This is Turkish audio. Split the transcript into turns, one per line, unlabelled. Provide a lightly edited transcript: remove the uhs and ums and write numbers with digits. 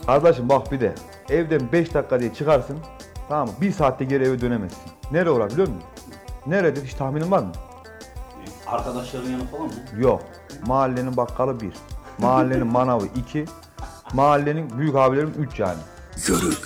Kardeşim bak bir de evden 5 dakika diye çıkarsın. Tamam mı? 1 saatte geri eve dönemezsin. Nereye uğrar biliyor musun? Nerededir hiç tahminin var mı?
Arkadaşların yanı falan mı?
Yok. Mahallenin bakkalı 1. Mahallenin manavı 2. Mahallenin büyük abilerim 3 yani.